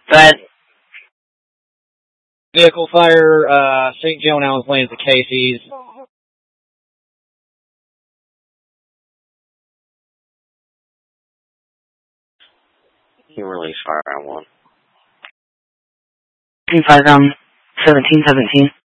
But Vehicle fire, St. Joe and Allen's Lanes to Casey's. You release fire on 1. 5 1717.